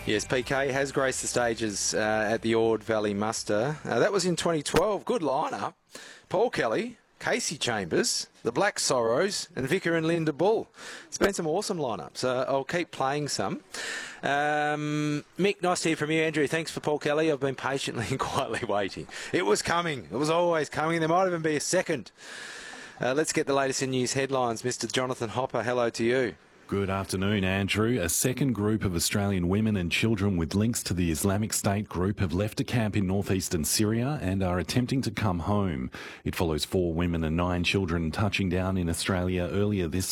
Yes, PK has graced the stages at the Ord Valley Muster. That was in 2012. Good lineup. Paul Kelly, Casey Chambers, the Black Sorrows, and Vicar and Linda Bull. It's been some awesome lineups. I'll keep playing some. Mick, nice to hear from you. Andrew, thanks for Paul Kelly. I've been patiently and quietly waiting. It was coming. It was always coming. There might even be a second. Let's get the latest in news headlines. Mr. Jonathan Hopper, hello to you. Good afternoon, Andrew. A second group of Australian women and children with links to the Islamic State group have left a camp in northeastern Syria and are attempting to come home. It follows 4 women and 9 children touching down in Australia earlier this